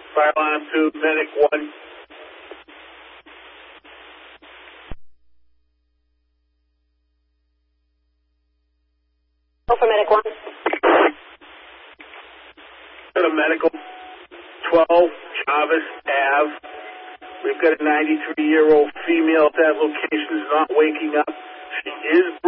Fire alarm 2, medic 1. Go for medic 1. Got a medical 12 Jarvis Ave. We've got a 93-year-old female at that location who's not waking up. She is